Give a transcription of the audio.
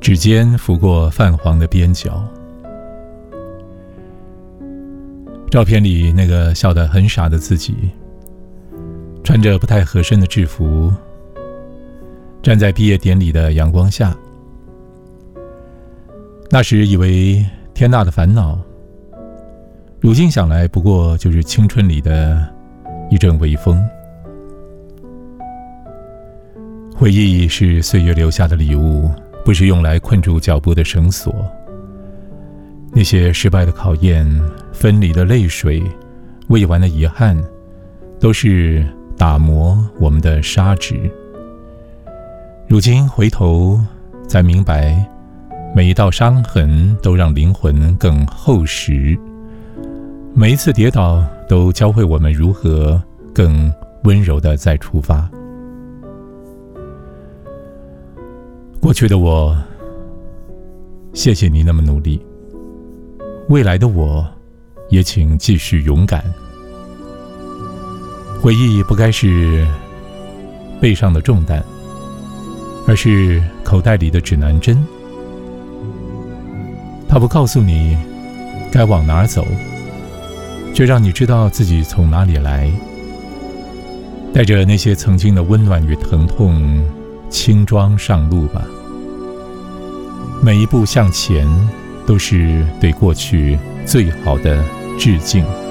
指尖拂过泛黄的边角。照片里那个笑得很傻的自己，穿着不太合身的制服，站在毕业典礼的阳光下。那时以为天大的烦恼，如今想来不过就是青春里的一阵微风。回忆是岁月留下的礼物，不是用来困住脚步的绳索。那些失败的考验，分离的泪水，未完的遗憾，都是打磨我们的砂纸。如今回头才明白，每一道伤痕都让灵魂更厚实，每一次跌倒都教会我们如何更温柔地再出发。过去的我，谢谢你那么努力，未来的我，也请继续勇敢。回忆不该是背上的重担，而是口袋里的指南针。它不告诉你该往哪儿走，却让你知道自己从哪里来。带着那些曾经的温暖与疼痛，轻装上路吧。每一步向前，都是对过去最好的致敬。